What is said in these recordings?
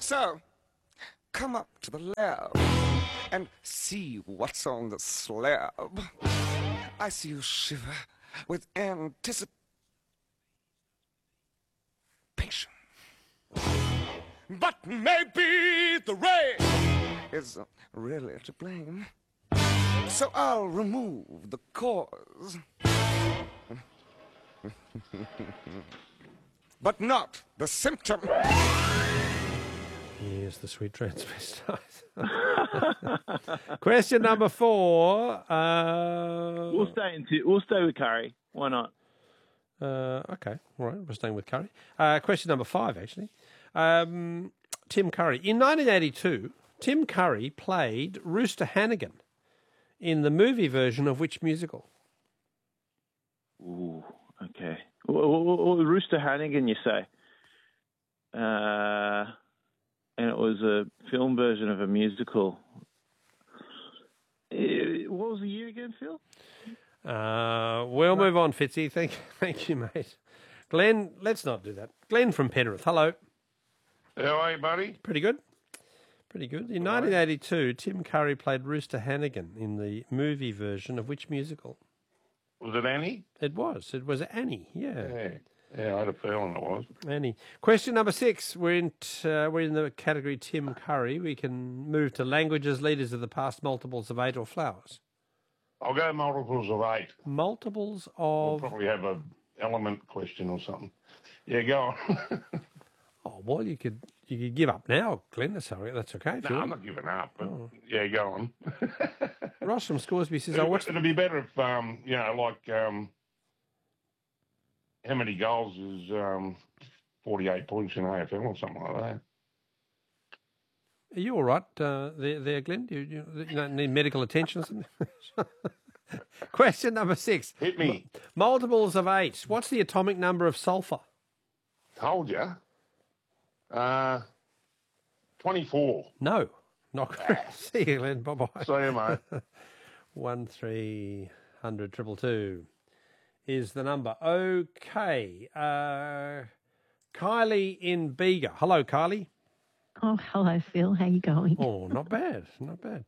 So, come up to the lab and see what's on the slab. I see you shiver with anticipation. But maybe the rain is really to blame. So I'll remove the cause. But not the symptom. Yes, the sweet transvestite. Question number 4. We'll stay with Curry. Why not? Okay, all right, we're staying with Curry. Question number 5, actually. Tim Curry. In 1982, Tim Curry played Rooster Hannigan in the movie version of which musical? Ooh, okay. Rooster Hannigan, you say? And it was a film version of a musical. What was the year again, Phil? We'll move on, Fitzy. Thank you, mate. Glenn, let's not do that. Glenn from Penrith. Hello. How are you, buddy? Pretty good. Pretty good. In 1982, Tim Curry played Rooster Hannigan in the movie version of which musical? Was it Annie? It was. It was Annie, yeah. Yeah, I had a feeling it was. Annie. Question number 6. We're in the category Tim Curry. We can move to languages, leaders of the past, multiples of 8 or flowers. I'll go multiples of 8. Multiples We'll of... probably have a element question or something. Yeah, go on. Oh, well, you could give up now, Glenn. That's okay. No, I'm not giving up. But yeah, go on. Ross from Scoresby says, It'd be better if, how many goals is 48 points in AFL or something like that? Are you all right there, Glenn? You don't need medical attention or something? Question number 6. Hit me. Multiples of 8. What's the atomic number of sulfur? Told you. 24. No. Not correct. See you, Glenn. Bye-bye. See you, mate. 1300 222 is the number. Okay. Kylie in Bega. Hello, Kylie. Oh, hello, Phil. How you going? Oh, not bad. Not bad.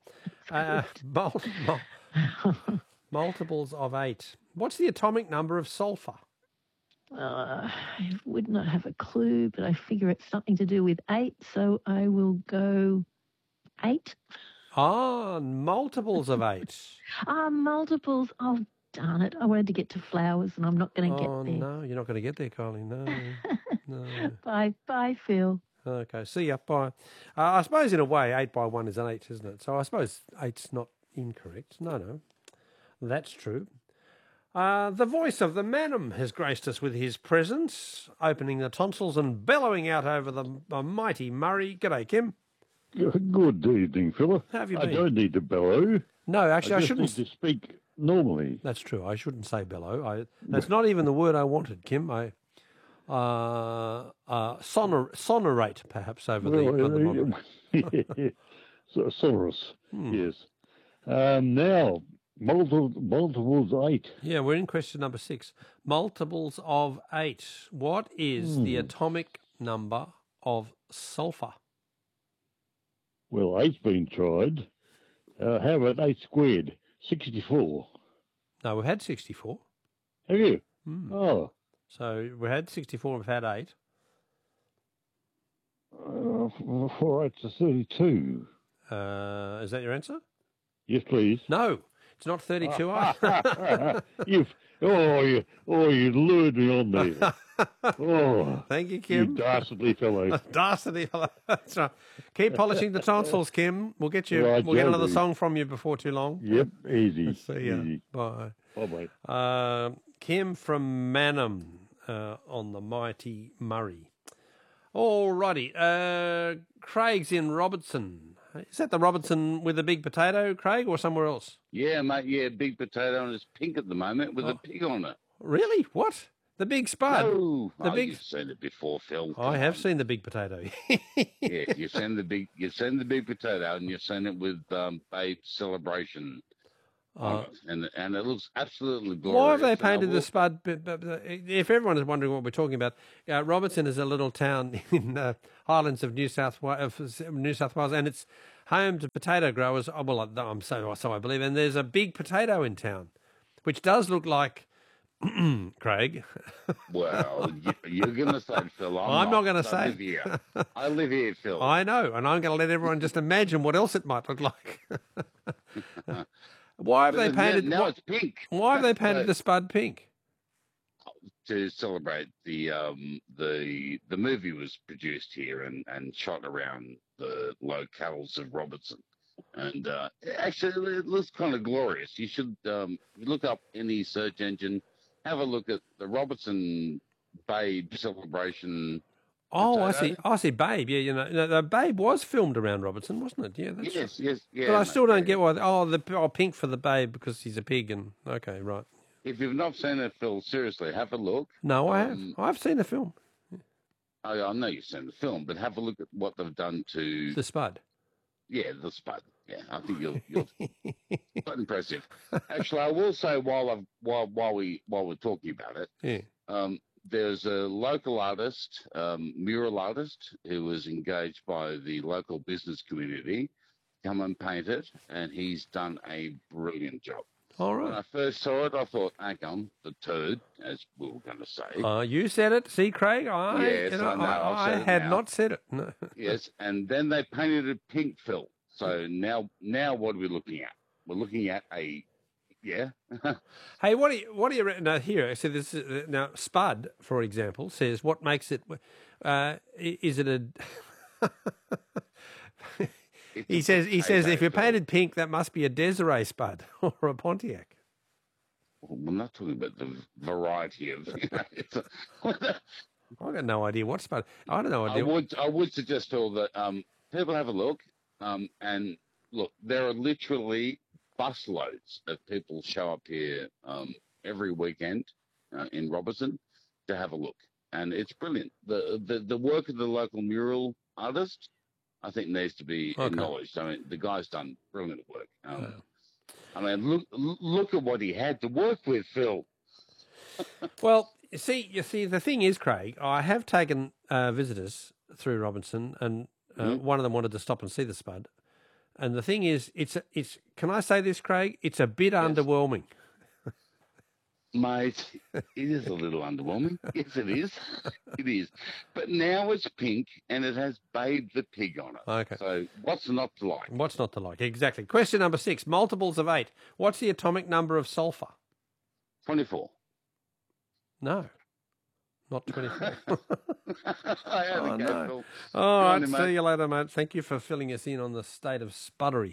Multiples of 8. What's the atomic number of sulfur? I would not have a clue, but I figure it's something to do with 8, so I will go 8. Multiples of 8. Multiples. Oh, darn it. I wanted to get to flowers, and I'm not going to get there. Oh, no, you're not going to get there, Kylie. No. No. Bye, Phil. Okay, see ya. Bye. I suppose in a way, 8 by 1 is an 8, isn't it? So I suppose 8's not incorrect. No. That's true. The voice of the Manum has graced us with his presence, opening the tonsils and bellowing out over the mighty Murray. G'day, Kim. Good evening, Philip. How have you I been? don't need to bellow. No, actually, I just shouldn't. need to speak normally. That's true. I shouldn't say bellow. That's not even the word I wanted, Kim. Sonorate, perhaps, over the Sonorous, yes. Now, multiples 8. Yeah, we're in question number 6. Multiples of 8. What is the atomic number of sulfur? Well, 8's been tried. How about 8 squared? 64. No, we've had 64. Have you? Oh. So we had 64 and we've had 8. 4 8's 32. Is that your answer? Yes, please. No, it's not 32. You lured me on there. Oh, thank you, Kim. You dastardly fellow. Dastardly fellow. That's right. Keep polishing the tonsils, Kim. We'll get you. Right, we'll get another song from you before too long. Yep, easy. See ya. Easy. Bye. Bye. Kim from Manum on the mighty Murray. All righty. Craig's in Robertson. Is that the Robertson with the big potato, Craig, or somewhere else? Yeah, mate, big potato, and it's pink at the moment with a pig on it. Really? What? The big spud? No. Big... You've seen it before, Phil. I have seen the big potato. Yeah, you've seen the big potato, and you've seen it with Babe Celebration. on it, and it looks absolutely glorious. Why have they and I painted will- the Spud? But if everyone is wondering what we're talking about, Robertson is a little town in the highlands of New South Wales, and it's home to potato growers. Oh, well, I'm so I believe, and there's a big potato in town, which does look like Craig. Well, you're going to say it, Phil. I'm not gonna I say live here. I live here, Phil. I know, and I'm going to let everyone just imagine what else it might look like. Why have they But painted? now it's pink. Why have they painted the Spud pink? To celebrate the movie was produced here and shot around the locales of Robertson, and actually it looks kind of glorious. You should look up any search engine, have a look at the Robertson Babe celebration. Oh, I potato. see. I see. Babe. Yeah, the Babe was filmed around Robertson, wasn't it? Yeah, that's right. Yes, yeah. But I still mate, don't yeah. get why. Pink for the Babe because he's a pig, and okay, right. If you've not seen it, Phil, seriously, have a look. No, I have. I've seen the film, I know you've seen the film, but have a look at what they've done to The Spud. the Spud. Yeah, I think you'll quite impressive. Actually, I will say while we're talking about it, Yeah. there's a local artist, mural artist, who was engaged by the local business community, come and paint it, and he's done a brilliant job. All When right. I first saw it, I thought, hang on, the turd, as we were going to say. You said it. See, Craig. Yes, I know, I've I said it had now. not said it. No. Yes, and then they painted it pink, Phil. So now what are we looking at? We're looking at a, yeah. Hey, what do you now here? So this is, now Spud, for example, says what makes it. Is it a? He says if you're painted pink, that must be a Desiree Spud or a Pontiac. We're not talking about the variety of. I've got no idea what Spud. I don't know idea. I would suggest, Phil, that people have a look, and look. There are literally busloads of people show up here every weekend in Robertson to have a look, and it's brilliant. The work of the local mural artist, I think, needs to be acknowledged. I mean, the guy's done brilliant work. I mean, look at what he had to work with, Phil. Well, you see, the thing is, Craig, I have taken visitors through Robinson, and one of them wanted to stop and see the Spud. And the thing is, it's. Can I say this, Craig? It's a bit underwhelming. Mate, it is a little underwhelming. Yes, it is. It is. But now it's pink and it has Babe the pig on it. Okay. So what's not to like? What's not to like? Exactly. Question number 6, multiples of 8. What's the atomic number of sulfur? 24. No, not 24. I had Oh, to go, no. Phil. All Go right, on then, see mate. you later, mate. Thank you for filling us in on the state of spuddery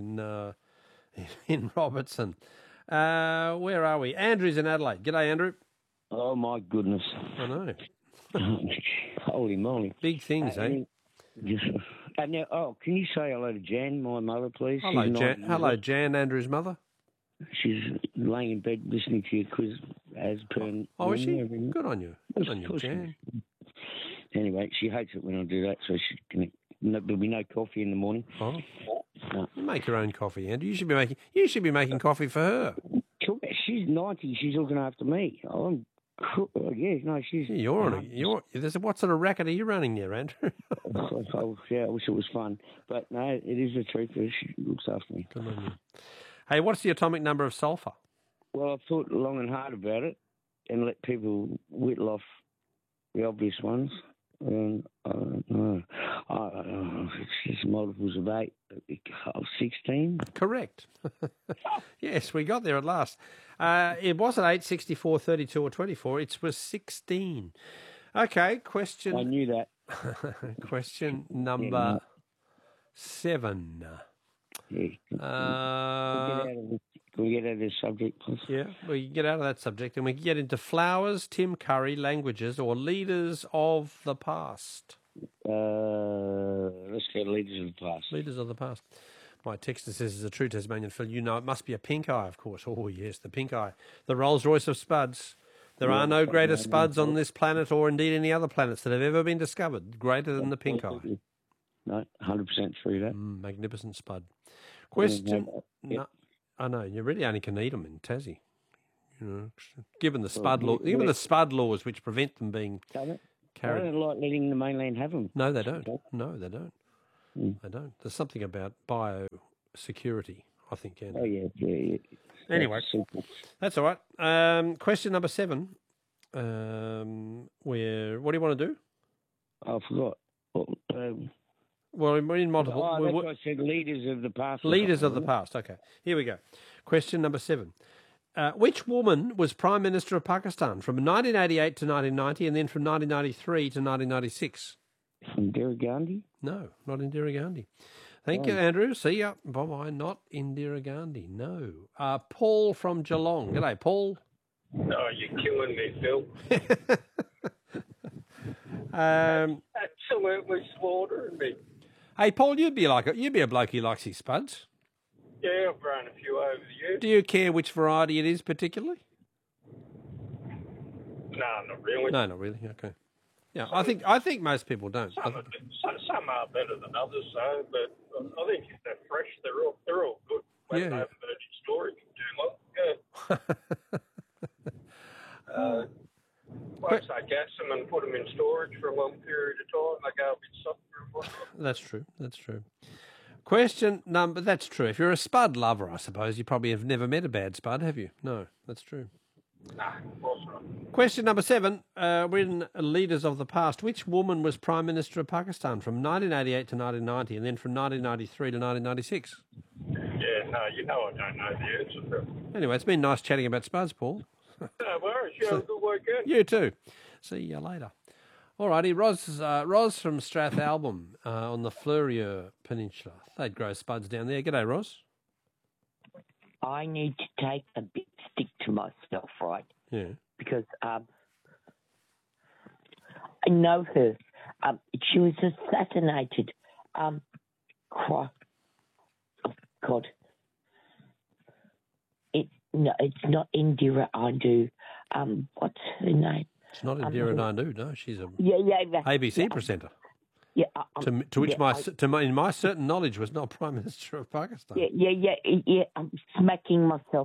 in Robertson. Where are we? Andrew's in Adelaide. G'day, Andrew. Oh, my goodness. I know. Holy moly. Big things, eh? Yes. Now, can you say hello to Jan, my mother, please? Hello, She's Jan. 90. Hello, Jan, Andrew's mother. She's laying in bed listening to your quiz as per. Oh, is she? every night. Good on you. Good on you, Of course Jan. she is. Anyway, she hates it when I do that, so there'll be no coffee in the morning. Oh. No. You make your own coffee, Andrew. You should be making coffee for her. She's 90. She's looking after me. She's. What sort of racket are you running there, Andrew? Yeah, I wish it was fun, but no, it is the truth. She looks after me. Good on you. Hey, what's the atomic number of sulfur? Well, I've thought long and hard about it and let people whittle off the obvious ones. And it's just multiples of 8. 16? Correct. Yes, we got there at last. It wasn't 8, 64, 32 or 24. It was 16. Okay, question. I knew that. Question number 7. Yeah. Can we get out of this subject, please? Yeah, we can get out of that subject and we can get into flowers, Tim Curry, languages, or leaders of the past. Let's go leaders of the past. Leaders of the past. My texter says, it's a true Tasmanian, Phil. You know it must be a pink eye, of course. Oh, yes, the pink eye. The Rolls-Royce of spuds. There are no greater spuds on this planet or indeed any other planets that have ever been discovered greater than the pink eye. No, 100% true that. Magnificent spud. Question. Yeah. No, I know you really only can eat them in Tassie. You know, given the spud laws which prevent them being They carried. don't like letting the mainland have them. No, they don't. No, they don't. They don't. There's something about biosecurity, I think, Andrew. Oh, yeah. Anyway, Super. that's all right. Question number 7. What do you want to do? I forgot. Well, we're in multiple. That's what I said, leaders of the past. Leaders of the past. Okay, here we go. Question number 7. Which woman was Prime Minister of Pakistan from 1988 to 1990 and then from 1993 to 1996? Indira Gandhi? No, not Indira Gandhi. Thank you, Andrew. See ya. Bye-bye. Not Indira Gandhi. No. Paul from Geelong. G'day, Paul. No, you're killing me, Phil. Absolutely slaughtering me. Hey, Paul, you'd be a bloke who likes his spuds. Yeah, I've grown a few over the years. Do you care which variety it is particularly? No, not really. No, not really. Okay. Yeah, I think most people don't. Some are better than others, though. But I think if they're fresh, they're all good. When they haven't been in storage for too long. Once they gas them and put them in storage for a long period of time, they go a bit softer and whatnot. That's true. That's true. Question number. That's true. If you're a spud lover, I suppose you probably have never met a bad spud, have you? No, that's true. No, of course not. Question number 7. We're in Leaders of the Past. Which woman was Prime Minister of Pakistan from 1988 to 1990 and then from 1993 to 1996? Yeah, no, you know I don't know the answer, Phil. Anyway, it's been nice chatting about spuds, Paul. No worries. You have a good weekend. You too. See you later. All righty, Ros from Strathalbyn on the Fleurieu Peninsula. They'd grow spuds down there. G'day, Ros. I need to take a big stick to myself, right? Yeah. Because I know her. She was assassinated. Oh, God. It's not Indira Naidu. What's her name? It's not Indira Naidu. No, she's a ABC presenter. Yeah. To which in my certain knowledge was not Prime Minister of Pakistan. Yeah. I'm smacking myself.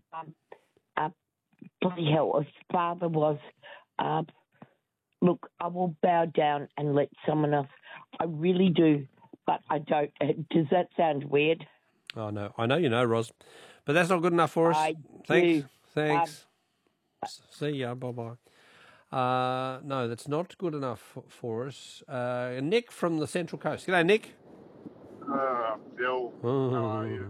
Bloody hell, his father was. Look, I will bow down and let someone else. I really do, but I don't. Does that sound weird? Oh no, I know you know, Ros, but that's not good enough for us. Thanks. See ya. Bye bye. No, that's not good enough for us. Nick from the Central Coast. G'day, Nick. Phil, how are you?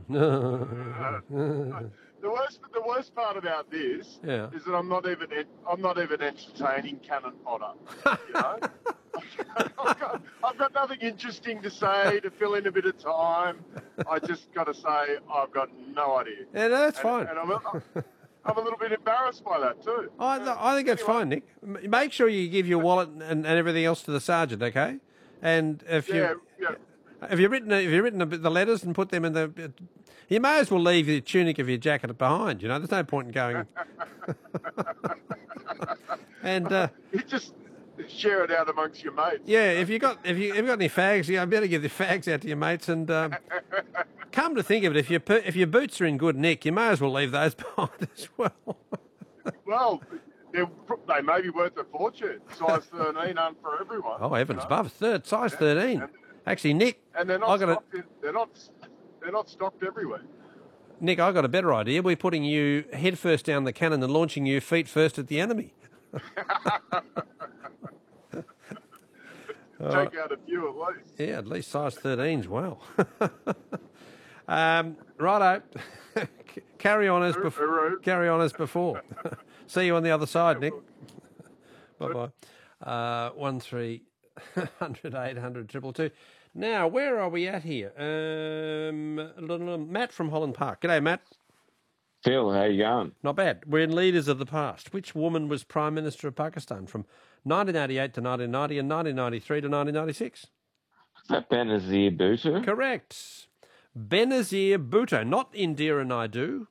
The worst part about this is that I'm not even entertaining cannon fodder. You know, I've got nothing interesting to say to fill in a bit of time. I just got to say I've got no idea. Yeah, no, that's fine. And I'm a little bit embarrassed by that too. I think that's fine, Nick. Make sure you give your wallet and everything else to the sergeant, okay? And if you've written the letters and put them in the, you may as well leave the tunic of your jacket behind. You know, there's no point in going. And you just share it out amongst your mates. Yeah, if you got any fags, you better give the fags out to your mates. And come to think of it, if your boots are in good nick, you may as well leave those behind as well. Well, they may be worth a fortune. Size 13 aren't for everyone. Oh heavens, above size 13. Actually, Nick, and they're not stocked everywhere. Nick, I got a better idea. We're putting you head first down the cannon and launching you feet first at the enemy. Take out a few at least. Yeah, at least size 13s. Wow. Righto. Carry on as before. See you on the other side, Nick. Bye bye. 1300 800 222. Now, where are we at here? Matt from Holland Park. G'day, Matt. Phil, how you going? Not bad. We're in Leaders of the Past. Which woman was Prime Minister of Pakistan from 1988 to 1990 and 1993 to 1996? Is that Benazir Bhutto? Correct. Benazir Bhutto, not Indira Naidu.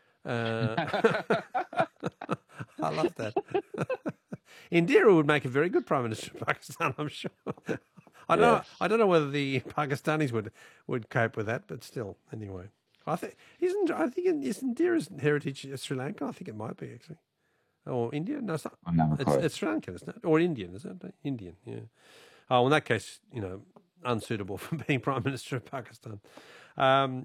I love that. Indira would make a very good Prime Minister of Pakistan, I'm sure. I don't know whether the Pakistanis would cope with that, but still, anyway. I think isn't Indira's heritage Sri Lanka? I think it might be actually, or India. No, it's not. It's Sri Lankan, isn't it? Or Indian, isn't it? Indian, yeah. Oh, in that case, unsuitable for being Prime Minister of Pakistan.